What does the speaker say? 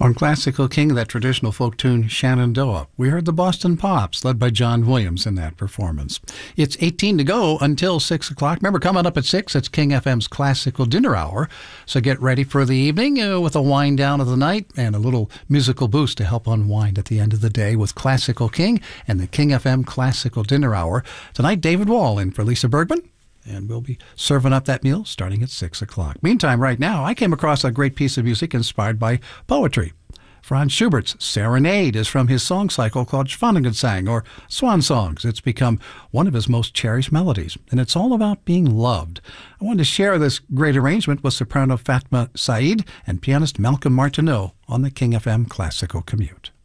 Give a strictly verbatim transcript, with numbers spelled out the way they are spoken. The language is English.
On Classical King, that traditional folk tune, Shenandoah, we heard the Boston Pops, led by John Williams in that performance. It's eighteen to go until six o'clock. Remember, coming up at six, it's King F M's Classical Dinner Hour. So get ready for the evening uh, with a wind down of the night and a little musical boost to help unwind at the end of the day with Classical King and the King F M Classical Dinner Hour. Tonight, David Wall in for Lisa Bergman. And we'll be serving up that meal starting at six o'clock. Meantime, right now, I came across a great piece of music inspired by poetry. Franz Schubert's Serenade is from his song cycle called Schwanengesang, or Swan Songs. It's become one of his most cherished melodies, and it's all about being loved. I wanted to share this great arrangement with soprano Fatma Said and pianist Malcolm Martineau on the King F M Classical Commute.